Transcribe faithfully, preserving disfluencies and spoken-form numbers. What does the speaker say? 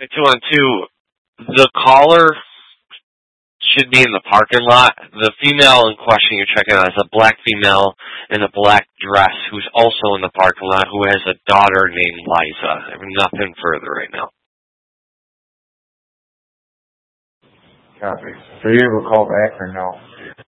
Two on two. The caller should be in the parking lot. The female in question you're checking out is a black female in a black dress who's also in the parking lot who has a daughter named Liza. I have nothing further right now. Copy. So you will call back or no?